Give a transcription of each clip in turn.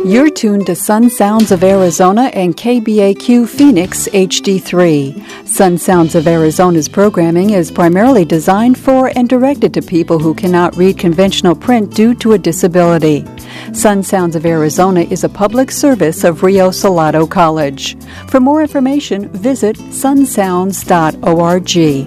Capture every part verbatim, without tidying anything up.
You're tuned to Sun Sounds of Arizona and K B A Q Phoenix H D three. Sun Sounds of Arizona's programming is primarily designed for and directed to people who cannot read conventional print due to a disability. Sun Sounds of Arizona is a public service of Rio Salado College. For more information, visit sun sounds dot org.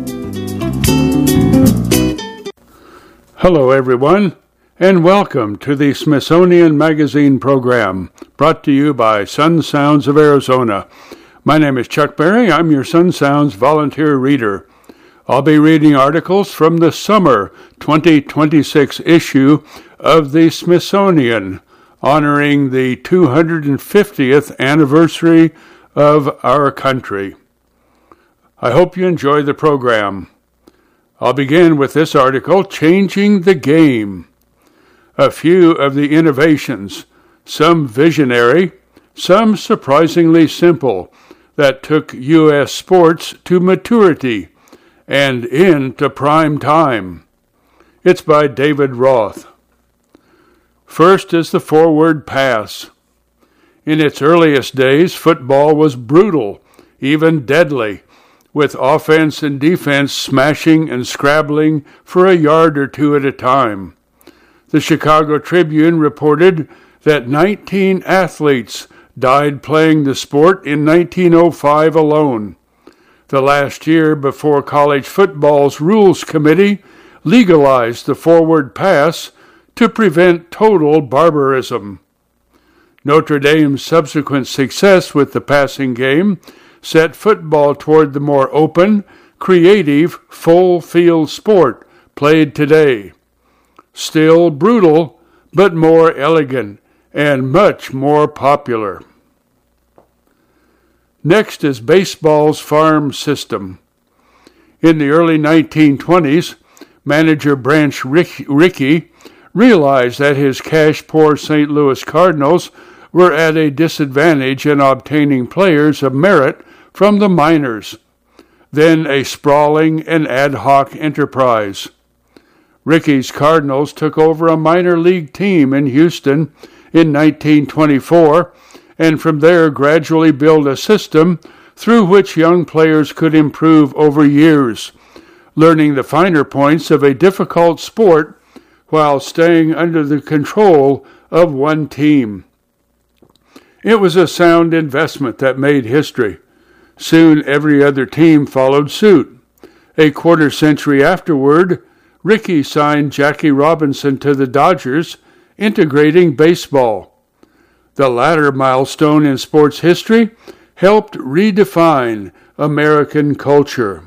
Hello, everyone, and welcome to the Smithsonian Magazine program, brought to you by Sun Sounds of Arizona. My name is Chuck Berry. I'm your Sun Sounds volunteer reader. I'll be reading articles from the summer twenty twenty-six issue of the Smithsonian, honoring the two hundred fiftieth anniversary of our country. I hope you enjoy the program. I'll begin with this article, Changing the Game. A few of the innovations, some visionary, some surprisingly simple, that took U S sports to maturity and into prime time. It's by David Roth. First is the forward pass. In its earliest days, football was brutal, even deadly, with offense and defense smashing and scrabbling for a yard or two at a time. The Chicago Tribune reported that nineteen athletes died playing the sport in nineteen oh five alone, the last year before college football's Rules Committee legalized the forward pass to prevent total barbarism. Notre Dame's subsequent success with the passing game set football toward the more open, creative, full-field sport played today. Still brutal, but more elegant and much more popular. Next is baseball's farm system. In the early nineteen twenties, manager Branch Rickey realized that his cash-poor Saint Louis Cardinals were at a disadvantage in obtaining players of merit from the minors, then a sprawling and ad hoc enterprise. Rickey's Cardinals took over a minor league team in Houston in nineteen twenty-four, and from there gradually built a system through which young players could improve over years, learning the finer points of a difficult sport while staying under the control of one team. It was a sound investment that made history. Soon every other team followed suit. A quarter century afterward, Rickey signed Jackie Robinson to the Dodgers, integrating baseball. The latter milestone in sports history helped redefine American culture.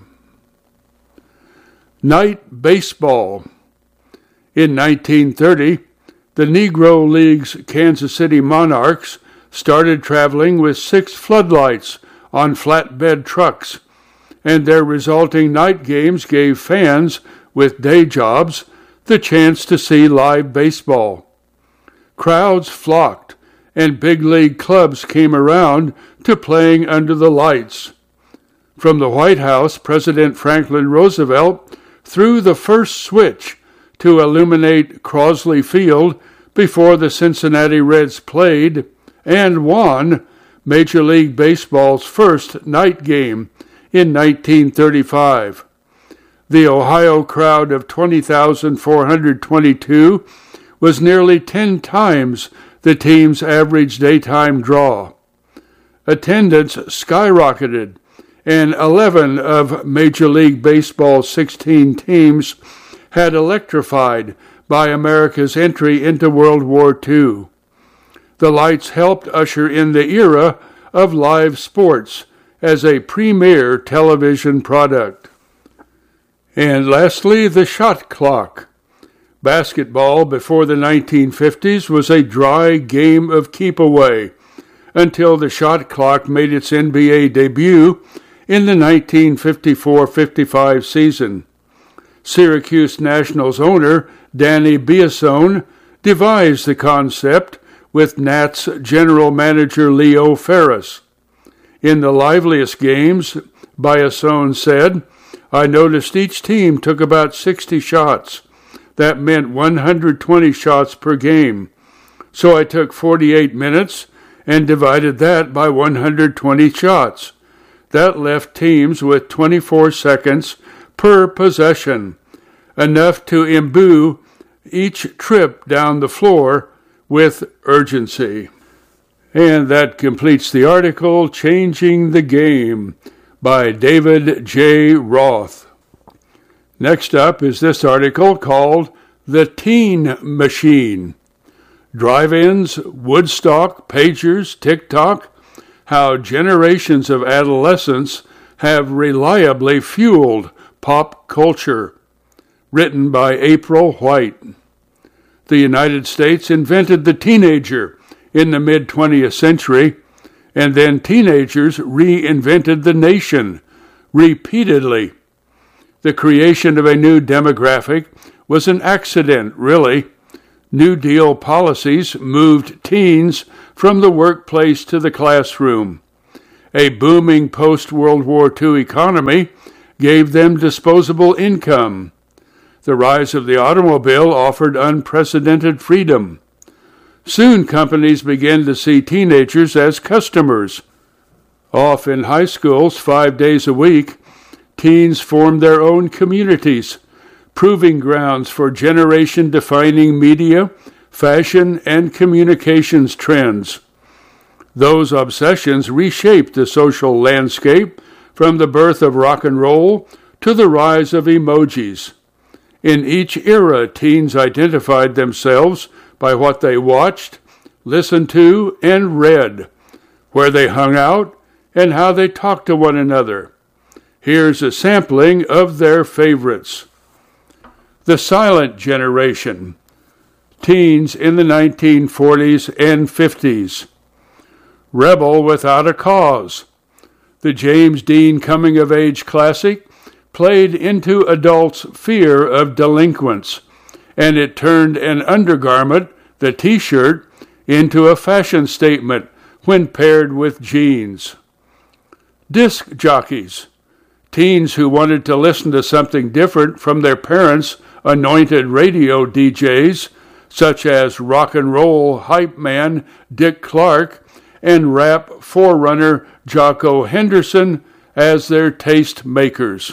Night baseball. In nineteen thirty, the Negro League's Kansas City Monarchs started traveling with six floodlights on flatbed trucks, and their resulting night games gave fans with day jobs the chance to see live baseball. Crowds flocked, and big league clubs came around to playing under the lights. From the White House, President Franklin Roosevelt threw the first switch to illuminate Crosley Field before the Cincinnati Reds played and won Major League Baseball's first night game in nineteen thirty-five. The Ohio crowd of twenty thousand four hundred twenty-two was nearly ten times the team's average daytime draw. Attendance skyrocketed, and eleven of Major League Baseball's sixteen teams had electrified by America's entry into World War Two. The lights helped usher in the era of live sports as a premier television product. And lastly, the shot clock. Basketball before the nineteen fifties was a dry game of keep-away until the shot clock made its N B A debut in the nineteen fifty-four fifty-five season. Syracuse Nationals owner Danny Biasone devised the concept with Nats general manager Leo Ferris. In the liveliest games, Biasone said, "I noticed each team took about sixty shots. That meant one hundred twenty shots per game. So I took forty-eight minutes and divided that by one hundred twenty shots. That left teams with twenty-four seconds per possession, enough to imbue each trip down the floor with urgency. And that completes the article, Changing the Game, by David J. Roth. Next up is this article called The Teen Machine. Drive-ins, Woodstock, pagers, TikTok, how generations of adolescents have reliably fueled pop culture. Written by April White. The United States invented the teenager in the mid-twentieth century, and then teenagers reinvented the nation repeatedly. The creation of a new demographic was an accident, really. New Deal policies moved teens from the workplace to the classroom. A booming post-World War Two economy gave them disposable income. The rise of the automobile offered unprecedented freedom. Soon companies began to see teenagers as customers. Off in high schools five days a week, teens formed their own communities, proving grounds for generation-defining media, fashion, and communications trends. Those obsessions reshaped the social landscape from the birth of rock and roll to the rise of emojis. In each era, teens identified themselves by what they watched, listened to, and read, where they hung out, and how they talked to one another. Here's a sampling of their favorites. The Silent Generation, teens in the nineteen forties and fifties. Rebel Without a Cause, the James Dean coming-of-age classic, played into adults' fear of delinquents, and it turned an undergarment, the T-shirt, into a fashion statement when paired with jeans. Disc jockeys, teens who wanted to listen to something different from their parents' anointed radio D Js, such as rock and roll hype man Dick Clark and rap forerunner Jocko Henderson as their taste makers.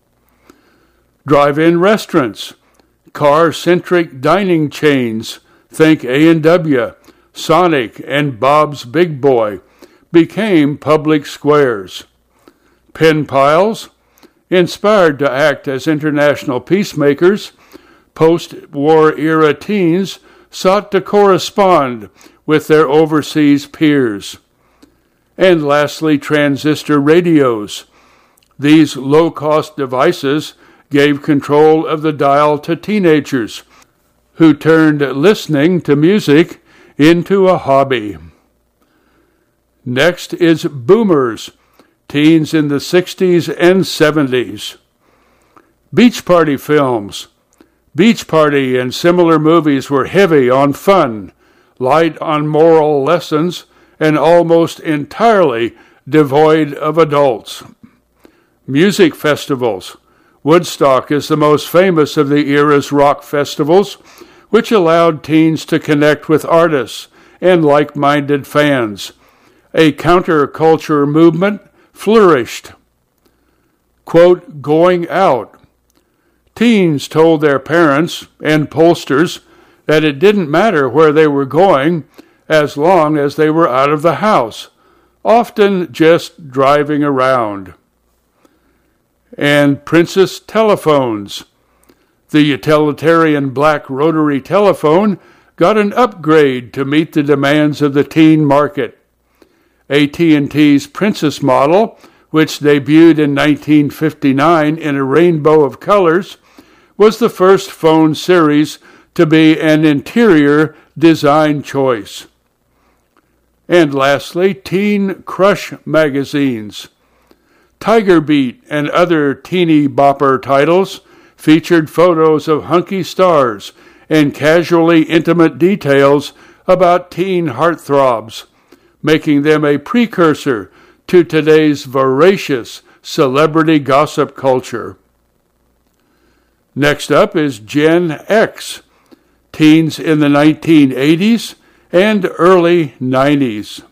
Drive-in restaurants, car-centric dining chains, think A and W, Sonic, and Bob's Big Boy, became public squares. Pen pals, inspired to act as international peacemakers, post-war era teens sought to correspond with their overseas peers. And lastly, transistor radios. These low-cost devices gave control of the dial to teenagers, who turned listening to music into a hobby. Next is boomers, teens in the sixties and seventies. Beach party films. Beach Party and similar movies were heavy on fun, light on moral lessons, and almost entirely devoid of adults. Music festivals. Woodstock is the most famous of the era's rock festivals, which allowed teens to connect with artists and like-minded fans. A counterculture movement flourished. Quote, going out. Teens told their parents and pollsters that it didn't matter where they were going as long as they were out of the house, often just driving around. And Princess telephones. The utilitarian black rotary telephone got an upgrade to meet the demands of the teen market. A T and T's Princess model, which debuted in nineteen fifty-nine in a rainbow of colors, was the first phone series to be an interior design choice. And lastly, teen crush magazines. Tiger Beat and other teeny bopper titles featured photos of hunky stars and casually intimate details about teen heartthrobs, making them a precursor to today's voracious celebrity gossip culture. Next up is Gen X, teens in the nineteen eighties and early nineties.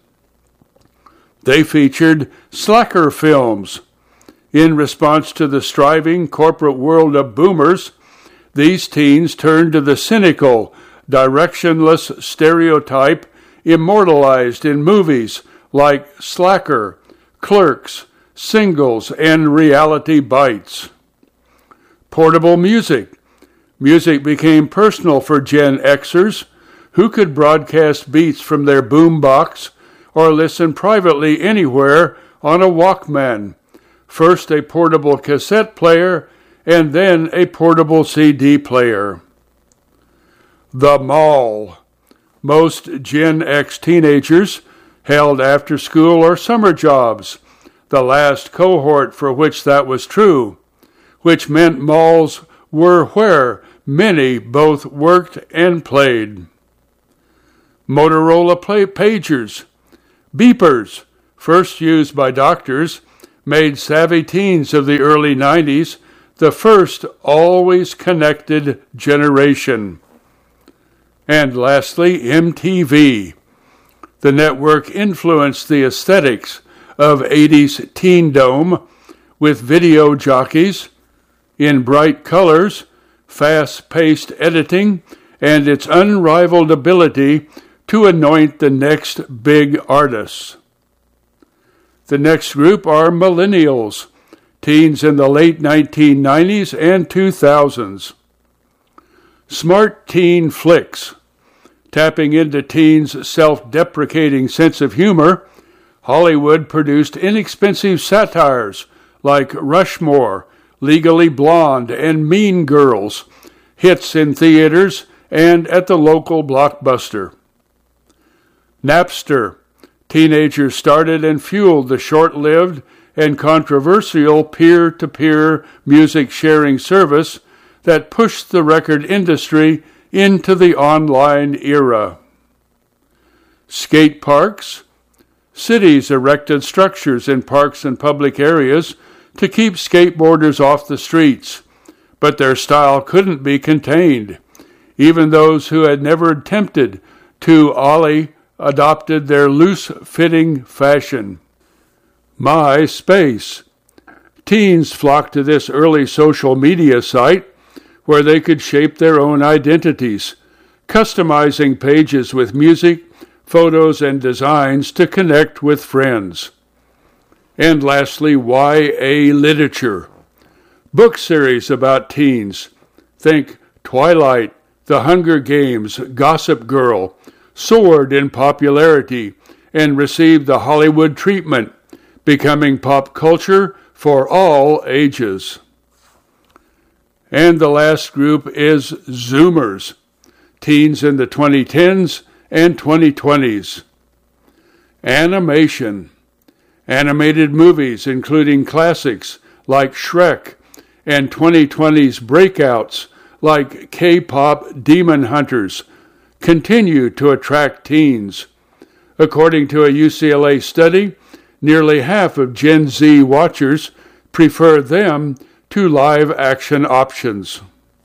They featured slacker films. In response to the striving corporate world of boomers, these teens turned to the cynical, directionless stereotype immortalized in movies like Slacker, Clerks, Singles, and Reality Bites. Portable music. Music became personal for Gen Xers, who could broadcast beats from their boombox or listen privately anywhere on a Walkman, first a portable cassette player and then a portable C D player. The mall. Most Gen X teenagers held after-school or summer jobs, the last cohort for which that was true, which meant malls were where many both worked and played. Motorola play pagers. Beepers, first used by doctors, made savvy teens of the early nineties the first always connected generation. And lastly, M T V. The network influenced the aesthetics of eighties teendom with video jockeys in bright colors, fast-paced editing, and its unrivaled ability to anoint the next big artists. The next group are millennials, teens in the late nineteen nineties and two thousands. Smart teen flicks. Tapping into teens' self-deprecating sense of humor, Hollywood produced inexpensive satires like Rushmore, Legally Blonde, and Mean Girls, hits in theaters and at the local Blockbuster. Napster. Teenagers started and fueled the short-lived and controversial peer-to-peer music sharing service that pushed the record industry into the online era. Skate parks. Cities erected structures in parks and public areas to keep skateboarders off the streets, but their style couldn't be contained. Even those who had never attempted to ollie adopted their loose-fitting fashion. MySpace. Teens flocked to this early social media site where they could shape their own identities, customizing pages with music, photos, and designs to connect with friends. And lastly, Y A literature. Book series about teens. Think Twilight, The Hunger Games, Gossip Girl, soared in popularity and received the Hollywood treatment, becoming pop culture for all ages. And the last group is Zoomers, teens in the twenty tens and twenty twenties. Animation. Animated movies, including classics like Shrek, and twenty twenties breakouts like K-pop Demon Hunters, continue to attract teens. According to a U C L A study, nearly half of Gen Z watchers prefer them to live-action options.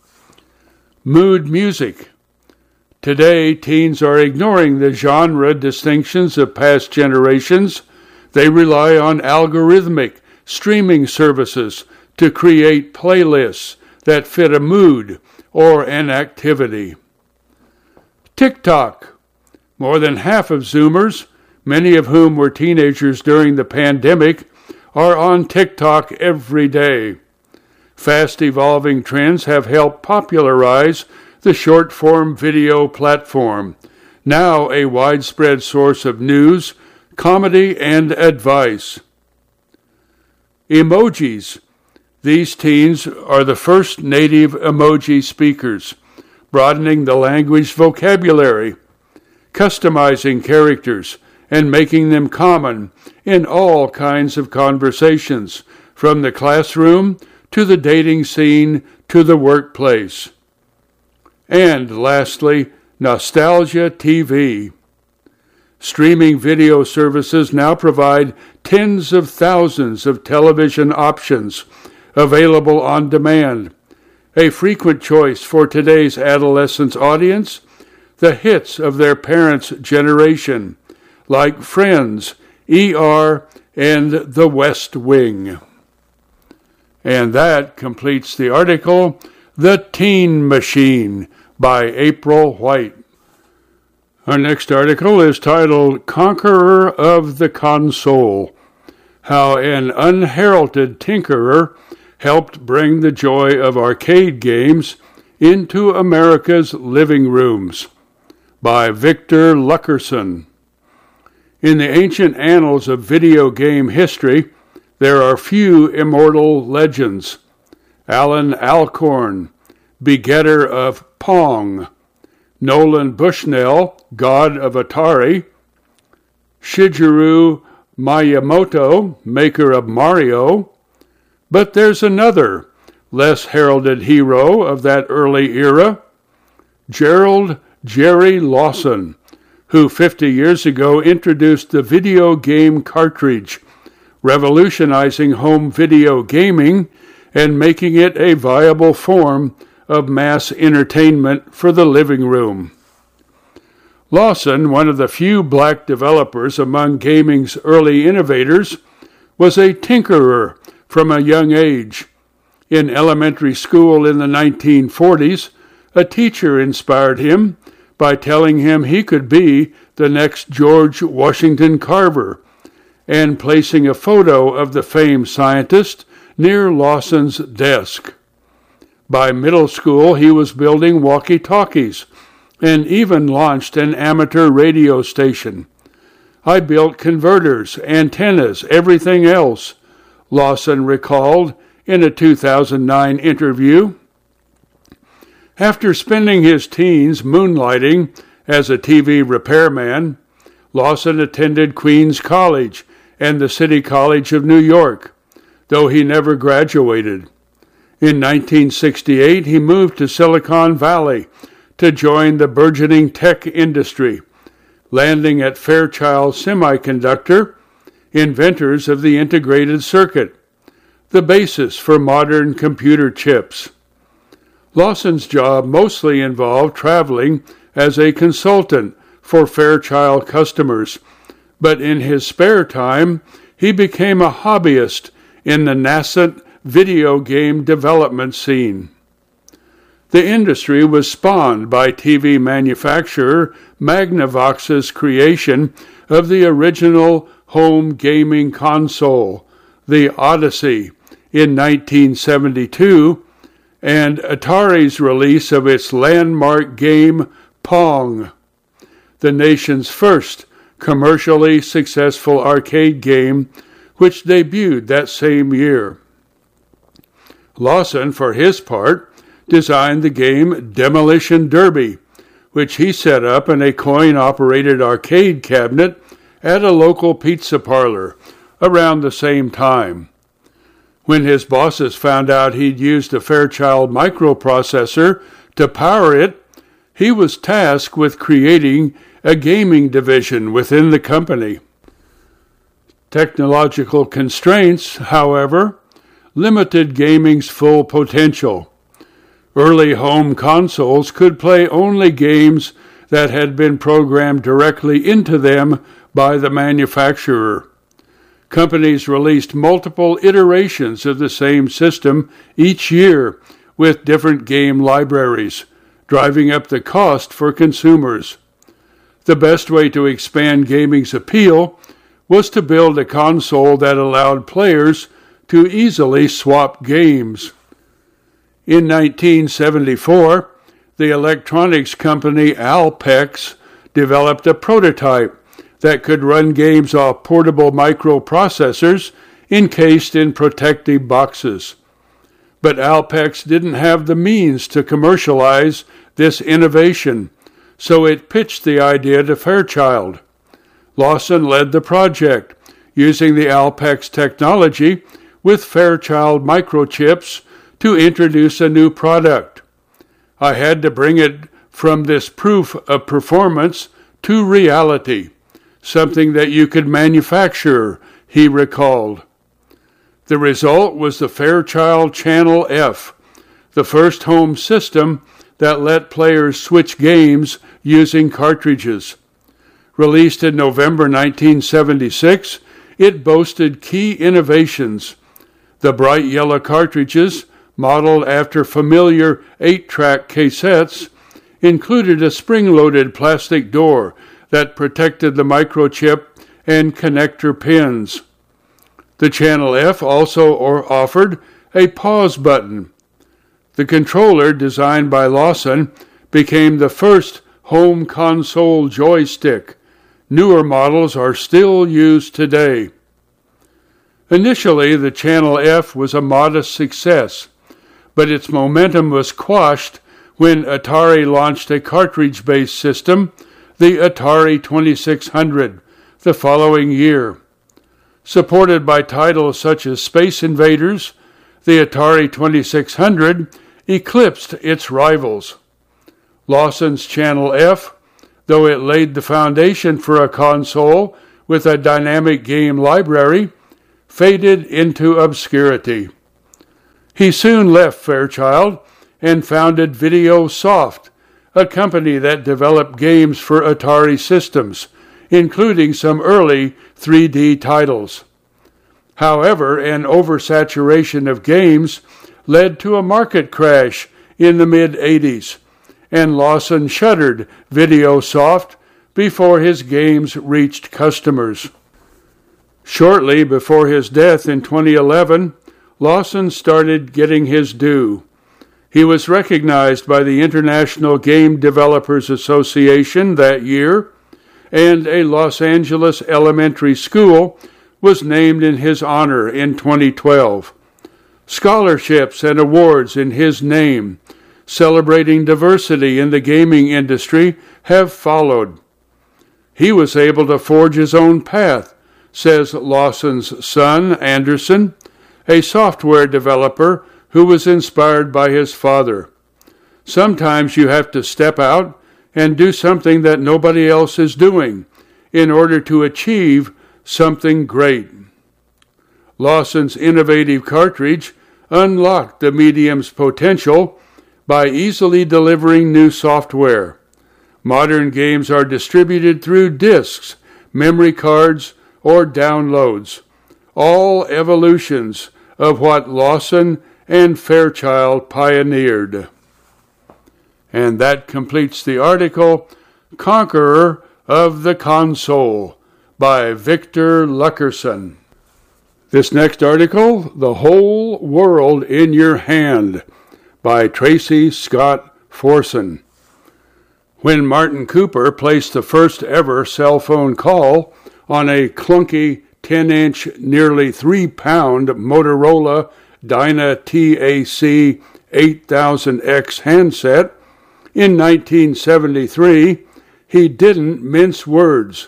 Mood music. Today, teens are ignoring the genre distinctions of past generations. They rely on algorithmic streaming services to create playlists that fit a mood or an activity. TikTok. More than half of Zoomers, many of whom were teenagers during the pandemic, are on TikTok every day. Fast-evolving trends have helped popularize the short-form video platform, now a widespread source of news, comedy, and advice. Emojis. These teens are the first native emoji speakers, broadening the language vocabulary, customizing characters, and making them common in all kinds of conversations, from the classroom to the dating scene to the workplace. And lastly, Nostalgia T V. Streaming video services now provide tens of thousands of television options available on demand, a frequent choice for today's adolescent audience. the hits of their parents' generation, like Friends, E R, and The West Wing. And that completes the article, The Teen Machine, by April White. Our next article is titled Conqueror of the Console, How an Unheralded Tinkerer Helped Bring the Joy of Arcade Games into America's Living Rooms, by Victor Luckerson. In the ancient annals of video game history, there are few immortal legends. Alan Alcorn, begetter of Pong, Nolan Bushnell, god of Atari, Shigeru Miyamoto, maker of Mario. But there's another, less heralded hero of that early era, Gerald Jerry Lawson, who fifty years ago introduced the video game cartridge, revolutionizing home video gaming and making it a viable form of mass entertainment for the living room. Lawson, one of the few black developers among gaming's early innovators, was a tinkerer from a young age. In elementary school in the nineteen forties, a teacher inspired him by telling him he could be the next George Washington Carver, and placing a photo of the famed scientist near Lawson's desk. By middle school, he was building walkie-talkies and even launched an amateur radio station. I built converters, antennas, everything else, Lawson recalled in a two thousand nine interview. After spending his teens moonlighting as a T V repairman, Lawson attended Queens College and the City College of New York, though he never graduated. In nineteen sixty-eight, he moved to Silicon Valley to join the burgeoning tech industry, landing at Fairchild Semiconductor, inventors of the integrated circuit, the basis for modern computer chips. Lawson's job mostly involved traveling as a consultant for Fairchild customers, but in his spare time, he became a hobbyist in the nascent video game development scene. The industry was spawned by T V manufacturer Magnavox's creation of the original home gaming console, the Odyssey, in nineteen seventy-two, and Atari's release of its landmark game Pong, the nation's first commercially successful arcade game, which debuted that same year. Lawson, for his part, designed the game Demolition Derby, which he set up in a coin-operated arcade cabinet at a local pizza parlor around the same time. When his bosses found out he'd used a Fairchild microprocessor to power it, he was tasked with creating a gaming division within the company. Technological constraints, however, limited gaming's full potential. Early home consoles could play only games that had been programmed directly into them by the manufacturer. Companies released multiple iterations of the same system each year with different game libraries, driving up the cost for consumers. The best way to expand gaming's appeal was to build a console that allowed players to easily swap games. In nineteen seventy-four, the electronics company Alpex developed a prototype that could run games off portable microprocessors encased in protective boxes. But Alpex didn't have the means to commercialize this innovation, so it pitched the idea to Fairchild. Lawson led the project, using the Alpex technology with Fairchild microchips to introduce a new product. I had to bring it from this proof of performance to reality, something that you could manufacture, he recalled. The result was the Fairchild Channel F, the first home system that let players switch games using cartridges. Released in November nineteen seventy-six, it boasted key innovations. The bright yellow cartridges, modeled after familiar eight-track cassettes, included a spring-loaded plastic door that protected the microchip and connector pins. The Channel F also offered a pause button. The controller, designed by Lawson, became the first home console joystick. Newer models are still used today. Initially, the Channel F was a modest success, but its momentum was quashed when Atari launched a cartridge-based system, the Atari twenty-six hundred, the following year. Supported by titles such as Space Invaders, the Atari twenty-six hundred eclipsed its rivals. Lawson's Channel F, though it laid the foundation for a console with a dynamic game library, faded into obscurity. He soon left Fairchild and founded Video Soft, a company that developed games for Atari systems, including some early three D titles. However, an oversaturation of games led to a market crash in the mid-eighties, and Lawson shuttered Video Soft before his games reached customers. Shortly before his death in twenty eleven, Lawson started getting his due. He was recognized by the International Game Developers Association that year, and a Los Angeles elementary school was named in his honor in twenty twelve. Scholarships and awards in his name, celebrating diversity in the gaming industry, have followed. He was able to forge his own path, says Lawson's son, Anderson, a software developer who was inspired by his father. Sometimes you have to step out and do something that nobody else is doing in order to achieve something great. Lawson's innovative cartridge unlocked the medium's potential by easily delivering new software. Modern games are distributed through discs, memory cards, or downloads, all evolutions of what Lawson and Fairchild pioneered. And that completes the article, Conqueror of the Console, by Victor Luckerson. This next article, The Whole World in Your Hand, by Tracy Scott Forson. When Martin Cooper placed the first ever cell phone call on a clunky ten-inch, nearly three-pound Motorola Dyna T A C eight thousand X handset in nineteen seventy-three, he didn't mince words.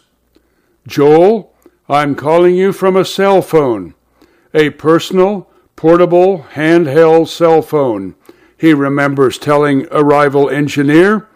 "Joel, I'm calling you from a cell phone, a personal, portable, handheld cell phone," he remembers telling a rival engineer,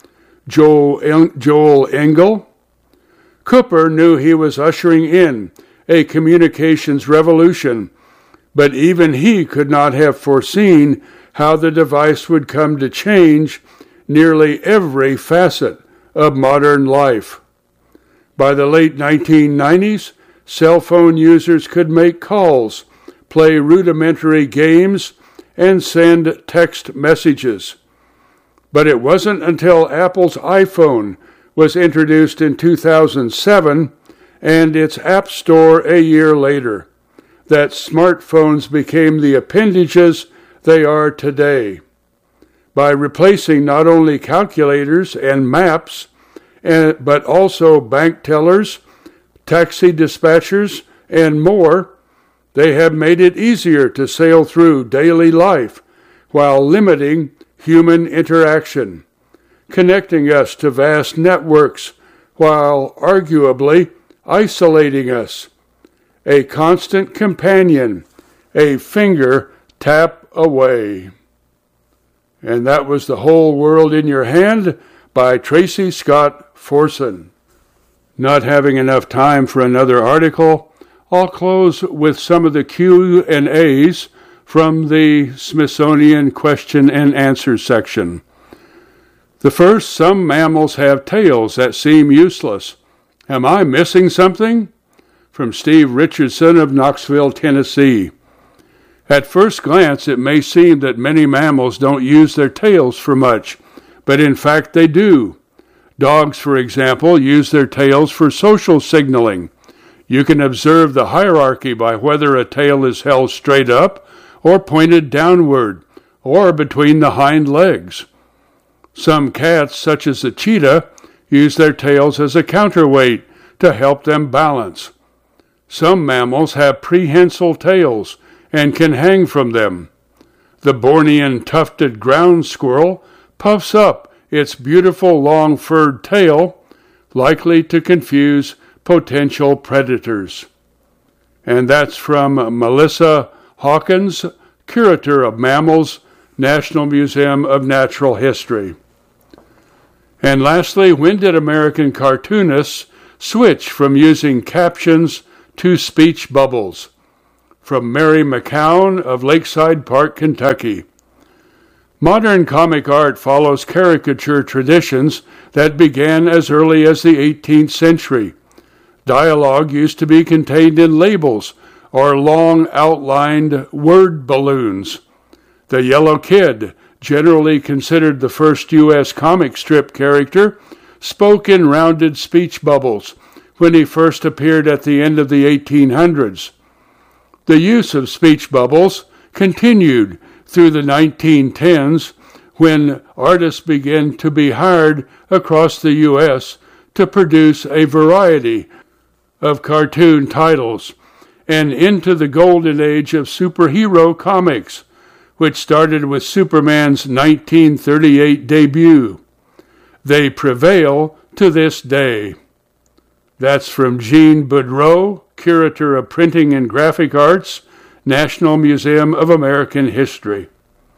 Joel, Joel Engel. Cooper knew he was ushering in a communications revolution, but even he could not have foreseen how the device would come to change nearly every facet of modern life. By the late nineteen nineties, cell phone users could make calls, play rudimentary games, and send text messages. But it wasn't until Apple's iPhone was introduced in two thousand seven and its App Store a year later that smartphones became the appendages they are today. By replacing not only calculators and maps, but also bank tellers, taxi dispatchers, and more, they have made it easier to sail through daily life while limiting human interaction, connecting us to vast networks while arguably isolating us. A constant companion, a finger tap away. And that was The Whole World in Your Hand by Tracy Scott Forson. Not having enough time for another article, I'll close with some of the Q and A's from the Smithsonian Question and Answer section. The first, some mammals have tails that seem useless. Am I missing something? From Steve Richardson of Knoxville, Tennessee. At first glance, it may seem that many mammals don't use their tails for much, but in fact they do. Dogs, for example, use their tails for social signaling. You can observe the hierarchy by whether a tail is held straight up or pointed downward, or between the hind legs. Some cats, such as the cheetah, use their tails as a counterweight to help them balance. Some mammals have prehensile tails and can hang from them. The Bornean tufted ground squirrel puffs up its beautiful long-furred tail, likely to confuse potential predators. And that's from Melissa Hawkins, Curator of Mammals, National Museum of Natural History. And lastly, when did American cartoonists switch from using captions to speech bubbles? From Mary McCown of Lakeside Park, Kentucky. Modern comic art follows caricature traditions that began as early as the eighteenth century. Dialogue used to be contained in labels or long outlined word balloons. The Yellow Kid, generally considered the first U S comic strip character, spoke in rounded speech bubbles when he first appeared at the end of the eighteen hundreds. The use of speech bubbles continued through the nineteen tens when artists began to be hired across the U S to produce a variety of cartoon titles, and into the golden age of superhero comics, which started with Superman's nineteen thirty-eight debut. They prevail to this day. That's from Jean Boudreau, Curator of Printing and Graphic Arts, National Museum of American History.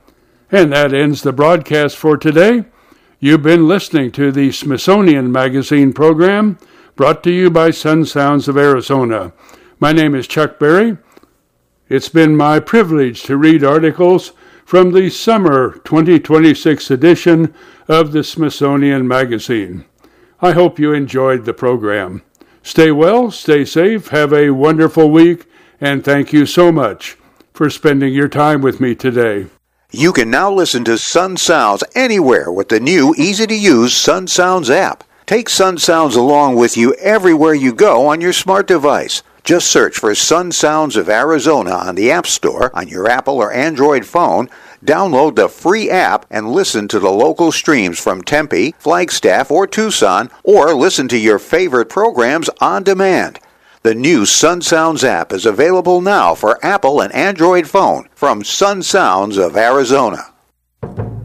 And that ends the broadcast for today. You've been listening to the Smithsonian Magazine program, brought to you by Sun Sounds of Arizona. My name is Chuck Berry. It's been my privilege to read articles from the summer twenty twenty-six edition of the Smithsonian Magazine. I hope you enjoyed the program. Stay well, stay safe, have a wonderful week, and thank you so much for spending your time with me today. You can now listen to Sun Sounds anywhere with the new, easy-to-use Sun Sounds app. Take Sun Sounds along with you everywhere you go on your smart device. Just search for Sun Sounds of Arizona on the App Store on your Apple or Android phone, download the free app, and listen to the local streams from Tempe, Flagstaff, or Tucson, or listen to your favorite programs on demand. The new Sun Sounds app is available now for Apple and Android phone from Sun Sounds of Arizona.